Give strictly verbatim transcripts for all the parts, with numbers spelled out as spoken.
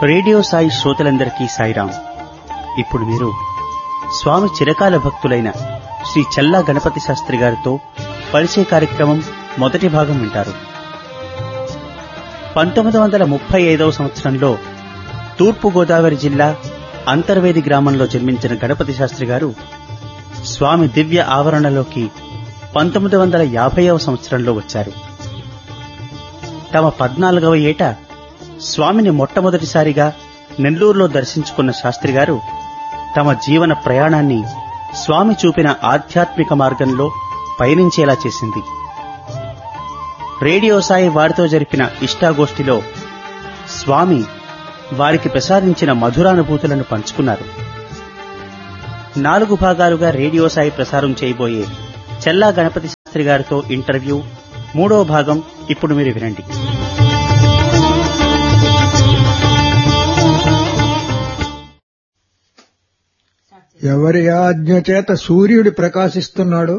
Radio Sai శ్రోతలందరికీ సాయిరాం. ఇప్పుడు మీరు స్వామి చిరకాల భక్తులైన శ్రీ చల్లా గణపతి శాస్త్రి గారితో పరిచయ కార్యక్రమం మొదటి భాగం వింటారు. పంతొమ్మిది వందల ముప్పై ఐదవ సంవత్సరంలో తూర్పు గోదావరి జిల్లా అంతర్వేది గ్రామంలో జన్మించిన గణపతి శాస్త్రి గారు స్వామి దివ్య ఆవరణలోకి పంతొమ్మిది వందల యాభైవ సంవత్సరంలో వచ్చారు. తమ పద్నాలుగవ ఏట స్వామిని మొట్టమొదటిసారిగా నెల్లూరులో దర్శించుకున్న శాస్త్రి గారు తమ జీవన ప్రయాణాన్ని స్వామి చూపిన ఆధ్యాత్మిక మార్గంలో పయనించేలా చేసింది. రేడియో సాయి వారితో జరిపిన ఇష్టాగోష్ఠిలో స్వామి వారికి ప్రసాదించిన మధురానుభూతులను పంచుకున్నారు. నాలుగు భాగాలుగా రేడియో సాయి ప్రసారం చేయబోయే చల్లా గణపతి శాస్త్రి గారితో ఇంటర్వ్యూ మూడవ భాగం ఇప్పుడు మీరు వినండి. ఎవరి ఆజ్ఞ చేత సూర్యుడు ప్రకాశిస్తున్నాడు.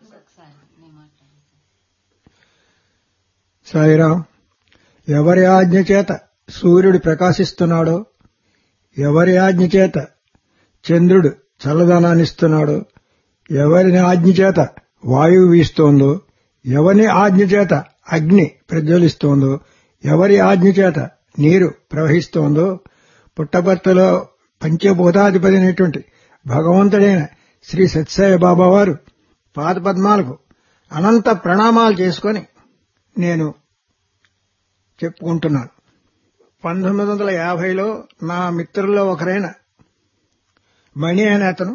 సాయిరాం. ఎవరి ఆజ్ఞ చేత సూర్యుడు ప్రకాశిస్తున్నాడో, ఎవరి ఆజ్ఞ చేత చంద్రుడు చల్లదనాన్నిస్తున్నాడో, ఎవరి ఆజ్ఞ చేత వాయువు వీస్తోందో, ఎవరి ఆజ్ఞ చేత అగ్ని ప్రజ్వలిస్తోందో, ఎవరి ఆజ్ఞ చేత నీరు ప్రవహిస్తోందో, పుట్టపర్తిలో పంచభూతాధిపతి అయినటువంటి భగవంతుడైన శ్రీ సత్యసాయి బాబా వారు పాదపద్మాలకు అనంత ప్రణామాలు చేసుకుని నేను చెప్పుకుంటున్నాను. పంతొమ్మిది వందల యాభైలో నా మిత్రుల్లో ఒకరైన మణి అనే అతను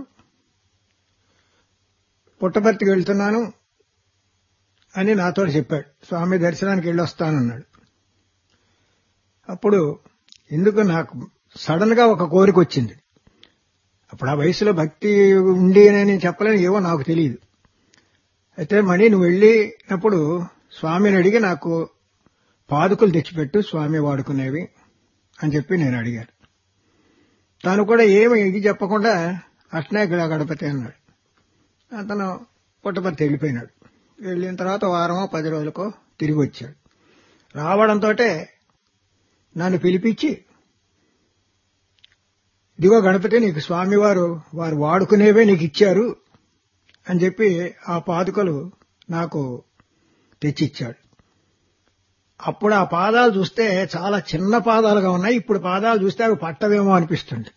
పుట్టపర్తికి వెళ్తున్నాను అని నాతో చెప్పాడు. స్వామి దర్శనానికి వెళ్ళొస్తానన్నాడు. అప్పుడు ఎందుకు నాకు సడన్ గా ఒక కోరిక వచ్చింది. అప్పుడు ఆ వయసులో భక్తి ఉండి అని చెప్పలేను, ఏవో నాకు తెలియదు. అయితే మణి నువ్వు వెళ్ళినప్పుడు స్వామిని అడిగి నాకు పాదుకలు తెచ్చిపెట్టు, స్వామి వాడుకునేవి అని చెప్పి నేను అడిగాను. తాను కూడా ఏమి ఇది చెప్పకుండా అట్నే గణపతి అన్నాడు. అతను పుట్టపర్తి వెళ్ళిపోయినాడు. వెళ్ళిన తర్వాత వారమో పది రోజులకో తిరిగి వచ్చాడు. రావడంతో నన్ను పిలిపించి, ఇదిగో గణపతి, నీకు స్వామివారు వారు వాడుకునేవే నీకు ఇచ్చారు అని చెప్పి ఆ పాదుకలు నాకు తెచ్చిచ్చాడు. అప్పుడు ఆ పాదాలు చూస్తే చాలా చిన్న పాదాలుగా ఉన్నాయి. ఇప్పుడు పాదాలు చూస్తే అవి పట్టవేమో అనిపిస్తుంది.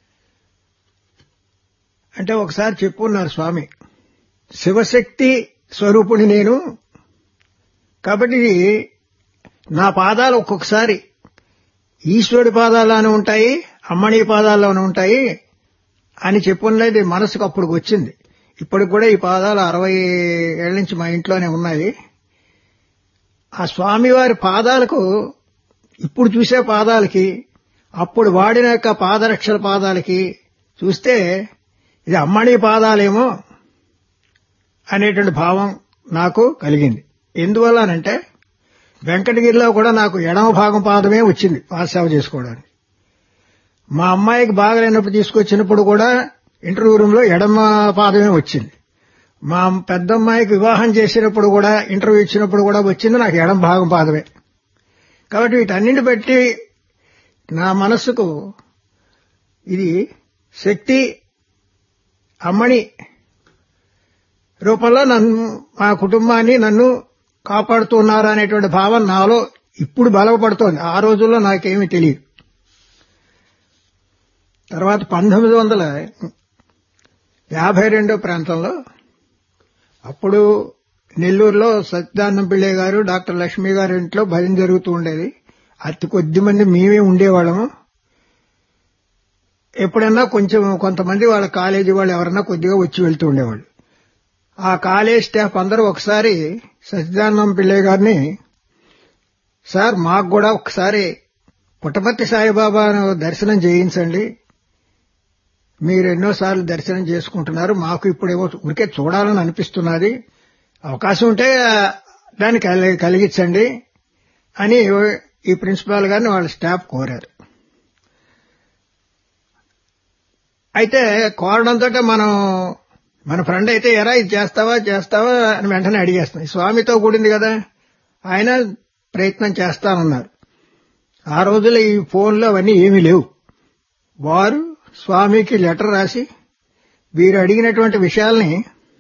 అంటే ఒకసారి చెప్పున్నారు స్వామి, శివశక్తి స్వరూపుని నేను, కాబట్టి నా పాదాలు ఒక్కొక్కసారి ఈశ్వరుడి పాదాల్లోనే ఉంటాయి, అమ్మణి పాదాల్లోనే ఉంటాయి అని చెప్పున్నది మనసుకు అప్పుడు వచ్చింది. ఇప్పటికి కూడా ఈ పాదాలు అరవై ఏళ్ల నుంచి మా ఇంట్లోనే ఉన్నాయి. ఆ స్వామివారి పాదాలకు, ఇప్పుడు చూసే పాదాలకి, అప్పుడు వాడిన యొక్క పాదరక్షల పాదాలకి చూస్తే ఇది అమ్మణి పాదాలేమో అనేటువంటి భావం నాకు కలిగింది. ఎందువల్లనంటే వెంకటగిరిలో కూడా నాకు ఎడమ భాగం పాదమే వచ్చింది పాదసేవ చేసుకోవడానికి. మా అమ్మాయికి బాగలేనప్పుడు తీసుకొచ్చినప్పుడు కూడా ఇంటర్వ్యూ రూమ్ లో ఎడమ పాదమే వచ్చింది. మా పెద్దమ్మాయికి వివాహం చేసినప్పుడు కూడా ఇంటర్వ్యూ ఇచ్చినప్పుడు కూడా వచ్చింది నాకు ఎడమ భాగం పాదమే. కాబట్టి వీటన్నింటి బట్టి నా మనస్సుకు ఇది శక్తి అమ్మణి రూపంలో నన్ను, మా కుటుంబాన్ని నన్ను కాపాడుతున్నారు అనేటువంటి భావన నాలో ఇప్పుడు బలపడుతోంది. ఆ రోజుల్లో నాకేమీ తెలియదు. తర్వాత పంతొమ్మిది వందల యాభై రెండో ప్రాంతంలో అప్పుడు నెల్లూరులో సత్యనారాయణ పిళ్ళై గారు, డాక్టర్ లక్ష్మి గారి ఇంట్లో భజన జరుగుతూ ఉండేది. అతి కొద్ది మంది మేమే ఉండేవాళ్ళము. ఎప్పుడన్నా కొంచెం కొంతమంది వాళ్ళ కాలేజీ వాళ్ళు ఎవరన్నా కొద్దిగా వచ్చి వెళ్తూ ఉండేవాళ్ళు. ఆ కాలేజ్ స్టాఫ్ అందరూ ఒకసారి సత్యనారాయణ పిళ్ళై గారిని, సార్ మాకు కూడా ఒకసారి పుట్టపర్తి సాయిబాబా దర్శనం చేయించండి, మీరు ఎన్నోసార్లు దర్శనం చేసుకుంటున్నారు, మాకు ఇప్పుడేమో ఊరికే చూడాలని అనిపిస్తున్నది, అవకాశం ఉంటే దాన్ని కలిగించండి అని ఈ ప్రిన్సిపాల్ గారిని వాళ్ళ స్టాఫ్ కోరారు. అయితే కోరడంతో మనం మన ఫ్రెండ్ అయితే ఎరా ఇది చేస్తావా చేస్తావా అని వెంటనే అడిగేస్తాం. స్వామితో కూడింది కదా, ఆయన ప్రయత్నం చేస్తానన్నారు. ఆ రోజుల్లో ఈ ఫోన్లు అవన్నీ ఏమీ లేవు. వారు స్వామికి లెటర్ రాసి వీరు అడిగినటువంటి విషయాల్ని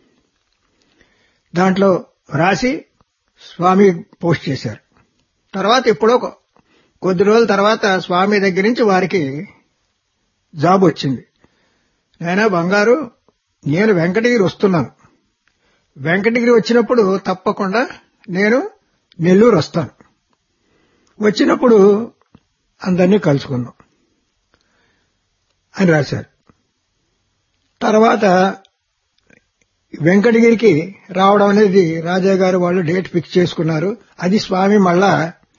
దాంట్లో రాసి స్వామి పోస్ట్ చేశారు. తర్వాత ఎప్పుడో కొద్ది రోజుల తర్వాత స్వామి దగ్గర నుంచి వారికి జాబ్ వచ్చింది. నాయనా బంగారు, నేను వెంకటగిరి వస్తున్నాను. వెంకటగిరి వచ్చినప్పుడు తప్పకుండా నేను నెల్లూరు వస్తాను. వచ్చినప్పుడు అందరినీ కలుసుకుందాం అని రాశారు. తర్వాత వెంకటగిరికి రావడం అనేది రాజా గారు వాళ్ళు డేట్ ఫిక్స్ చేసుకున్నారు. అది స్వామి మళ్ళా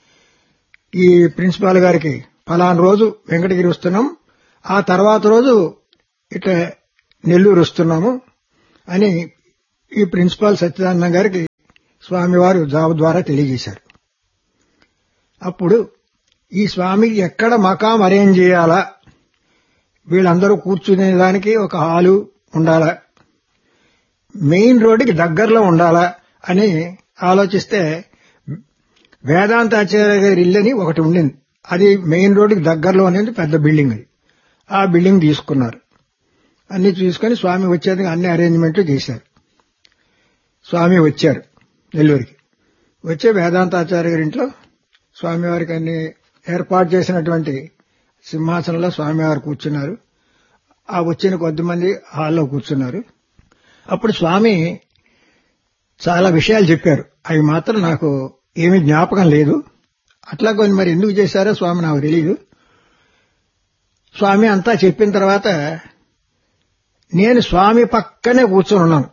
ఈ ప్రిన్సిపాల్ గారికి ఫలానా రోజు వెంకటగిరి వస్తున్నాం, ఆ తర్వాత రోజు ఇట్లా నెల్లూరు వస్తున్నాము అని ఈ ప్రిన్సిపాల్ సత్యనారాయణ గారికి స్వామివారు జాబ్ ద్వారా తెలియజేశారు. అప్పుడు ఈ స్వామికి ఎక్కడ మకాం అరేంజ్ చేయాలా, వీళ్ళందరూ కూర్చునేదానికి ఒక హాలు ఉండాలా, మెయిన్ రోడ్డుకి దగ్గరలో ఉండాలా అని ఆలోచిస్తే వేదాంతాచార్య గారి ఇల్లని ఒకటి ఉండింది. అది మెయిన్ రోడ్డుకి దగ్గరలో అనేది పెద్ద బిల్డింగ్. అది ఆ బిల్డింగ్ తీసుకున్నారు. అన్ని చూసుకుని స్వామి వచ్చేది అన్ని అరేంజ్మెంట్లు చేశారు. స్వామి వచ్చారు నెల్లూరుకి. వచ్చే వేదాంతాచార్య గారి ఇంట్లో స్వామివారికి అన్ని ఏర్పాటు చేసినటువంటి సింహాసనంలో స్వామివారు కూర్చున్నారు. ఆ వచ్చిన కొద్దిమంది హాల్లో కూర్చున్నారు. అప్పుడు స్వామి చాలా విషయాలు చెప్పారు. అవి మాత్రం నాకు ఏమీ జ్ఞాపకం లేదు. అట్లా కొన్ని మరి ఎందుకు చేశారో స్వామి నాకు తెలియదు. స్వామి అంతా చెప్పిన తర్వాత నేను స్వామి పక్కనే కూర్చొని ఉన్నాను.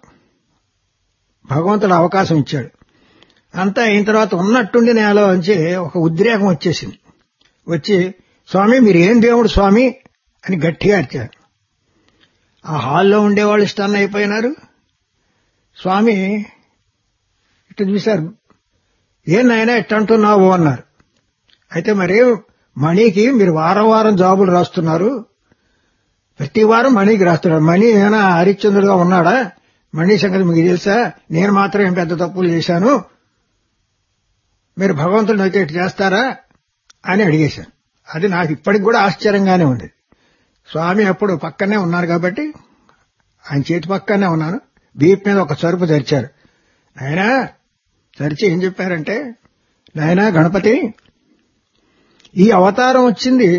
భగవంతుడు అవకాశం ఇచ్చాడు. అంతా అయిన తర్వాత ఉన్నట్టుండి నేలో నుంచి ఒక ఉద్రేకం వచ్చేసింది. వచ్చి స్వామి మీరు ఏం దేవుడు స్వామి అని గట్టిగా అరిచారు. ఆ హాల్లో ఉండేవాళ్ళు స్టన్ అయిపోయినారు. స్వామి ఇట్లా చూశారు. ఏం నాయనా ఇట్ట అంటున్నావు అన్నారు. అయితే మరి మణికి మీరు వారం వారం జాబులు రాస్తున్నారు, ప్రతి వారం మణికి రాస్తున్నారు. మణి ఏమైనా హరిశ్చంద్రుడుగా ఉన్నాడా? మణి సంగతి మీకు తెలుసా? నేను మాత్రం ఏం పెద్ద తప్పులు చేశాను, మీరు భగవంతుడిని అయితే ఇటు చేస్తారా అని అడిగేశాను. అది నాకు ఇప్పటికి కూడా ఆశ్చర్యంగానే ఉంది. స్వామి అప్పుడు పక్కనే ఉన్నారు కాబట్టి ఆయన చేతి పక్కనే ఉన్నాను. వీపు మీద ఒక చరుపు తెరిచారు. నాయనా తెరిచి ఏం చెప్పారంటే, నాయనా గణపతి, ఈ అవతారం వచ్చింది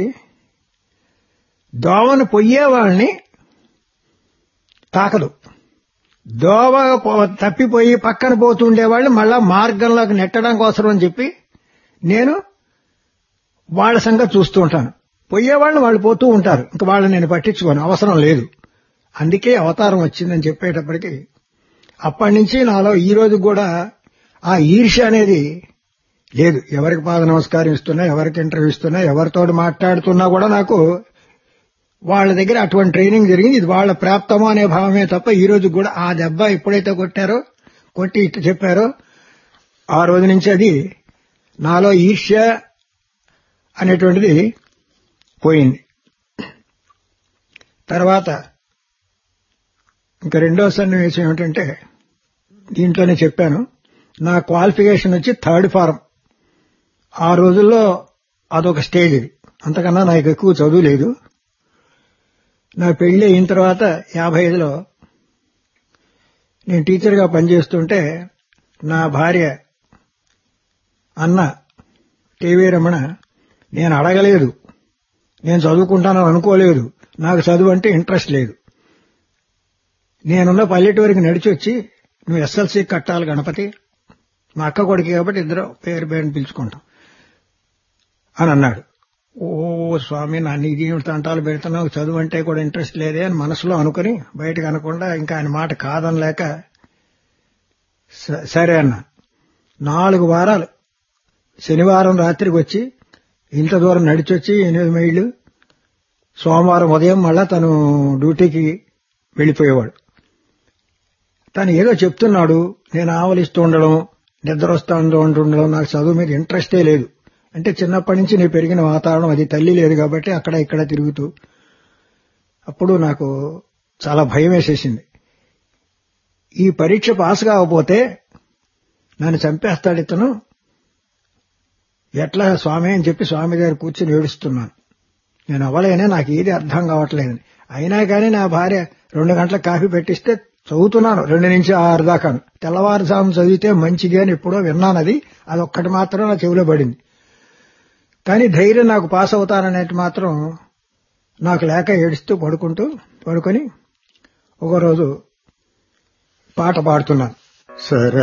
దోవను పొయ్యే వాళ్ళని తాకదు. దోవ తప్పిపోయి పక్కన పోతూ ఉండేవాళ్ళు మళ్ళా మార్గంలోకి నెట్టడం కోసం అని చెప్పి నేను వాళ్ళ సంగతి చూస్తూ ఉంటాను. పోయేవాళ్ళు వాళ్ళు పోతూ ఉంటారు, ఇంక వాళ్ళని నేను పట్టించుకోను, అవసరం లేదు. అందుకే అవతారం వచ్చిందని చెప్పేటప్పటికి అప్పటి నుంచి నాలో ఈ రోజు కూడా ఆ ఈర్ష్య అనేది లేదు. ఎవరికి పాద నమస్కారం ఇస్తున్నా, ఎవరికి ఇంటర్వ్యూ ఇస్తున్నా, ఎవరితో మాట్లాడుతున్నా కూడా నాకు వాళ్ళ దగ్గర అటువంటి ట్రైనింగ్ జరిగింది. ఇది వాళ్ళ ప్రాప్తమో అనే భావమే తప్ప ఈ రోజు కూడా ఆ దెబ్బ ఎప్పుడైతే కొట్టారో, కొట్టి ఇట్లా చెప్పారో ఆ రోజు నుంచి అది నాలో ఈర్ష్య అనేటువంటిది పోయింది. తర్వాత ఇంకా రెండో సన్నివేశం ఏమిటంటే, దీంట్లోనే చెప్పాను, నా క్వాలిఫికేషన్ వచ్చి థర్డ్ ఫారం. ఆ రోజుల్లో అదొక స్టేజ్. ఇది అంతకన్నా నాకు ఎక్కువ చదువు లేదు. నా పెళ్లి అయిన తర్వాత యాభై ఐదులో నేను టీచర్గా పనిచేస్తుంటే నా భార్య అన్న టీవీ రమణ, నేను అడగలేదు, నేను చదువుకుంటానని అనుకోలేదు, నాకు చదువు అంటే ఇంట్రెస్ట్ లేదు, నేనున్న పల్లెటూరికి నడిచి వచ్చి నువ్వు ఎస్ఎల్సీ కట్టాలి గణపతి, మా అక్క కొడుకు కాబట్టి ఇద్దరు పేరు పేరుని పిలుచుకుంటాం అని అన్నాడు. ఓ స్వామి, నన్ను ఇది తంటాలు పెడుతున్నావు, చదువు అంటే కూడా ఇంట్రెస్ట్ లేదే అని మనసులో అనుకుని బయటకు అనకుండా ఇంకా ఆయన మాట కాదనలేక సరే అన్న. నాలుగు వారాలు శనివారం రాత్రికి వచ్చి ఇంత దూరం నడిచొచ్చి ఎనిమిది మైళ్ళు, సోమవారం ఉదయం మళ్ళా తను డ్యూటీకి వెళ్లిపోయేవాడు. తను ఏదో చెప్తున్నాడు, నేను ఆవలిస్తూ ఉండడం, నిద్ర వస్తూ ఉండడం, నాకు చదువు మీద ఇంట్రెస్టే లేదు. అంటే చిన్నప్పటి నుంచి నేను పెరిగిన వాతావరణం అది, తల్లి లేదు కాబట్టి అక్కడ ఇక్కడ తిరుగుతూ. అప్పుడు నాకు చాలా భయం వేసేసింది. ఈ పరీక్ష పాస్ కాకపోతే నన్ను చంపేస్తాడు ఇతను, ఎట్లా స్వామి అని చెప్పి స్వామి దగ్గర కూర్చుని ఏడుస్తున్నాను. నేను అవ్వలేనే, నాకు ఏది అర్థం కావట్లేదని. అయినా కానీ నా భార్య రెండు గంటలకు కాఫీ పెట్టిస్తే చదువుతున్నాను, రెండు నుంచి ఆరు దాకాను. తెల్లవారుజాము చదివితే మంచిది అని ఎప్పుడో విన్నానది, అదొక్కటి మాత్రం నా చెవిలో పడింది. కానీ ధైర్యం నాకు పాస్ అవుతాననేది మాత్రం నాకు లేక ఏడుస్తూ పడుకుంటూ పడుకొని ఒకరోజు పాట పాడుతున్నాను. సరే